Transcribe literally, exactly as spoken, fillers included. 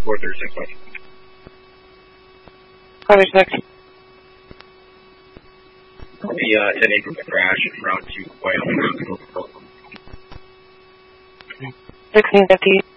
four thirty-six west. Copy six. The uh, ten eight group crash route to Wyoming. sixteen fifty.